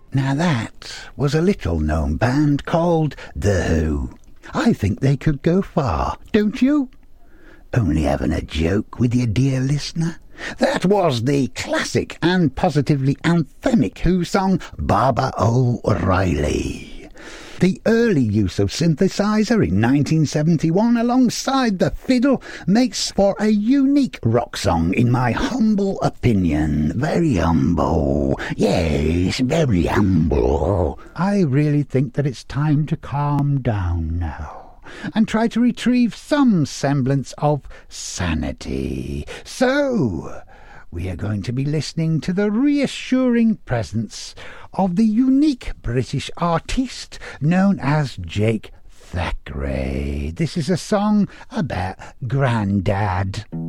Now that was a little-known band called The Who. I think they could go far, don't you? Only having a joke with you, dear listener. That was the classic and positively anthemic Who song Baba O'Reilly. The early use of synthesizer in 1971 alongside the fiddle makes for a unique rock song in my humble opinion. Very humble. Yes, very humble. I really think that it's time to calm down now and try to retrieve some semblance of sanity. So, we are going to be listening to the reassuring presence of the unique British artiste known as Jake Thackeray. This is a song about Grandad.